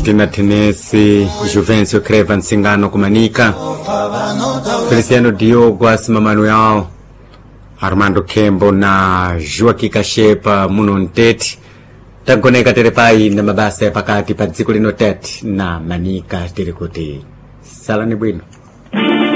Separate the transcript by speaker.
Speaker 1: Cristina Tenesi, Juvencio Creva Nsingano Kumanika, Feliciano Diogo Asma Manuel, Armando Kembo na Joaquim Kashepa Munonteti. Tagoneka terepai na mabasa ya pakati pa dziko lino tete na Manika tirikuti. Salani bwino.